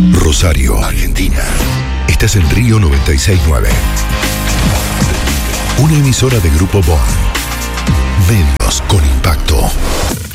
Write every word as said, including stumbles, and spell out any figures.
Rosario, Argentina. Estás en Río noventa y seis punto nueve. Una emisora de Grupo Bon. Medios con impacto.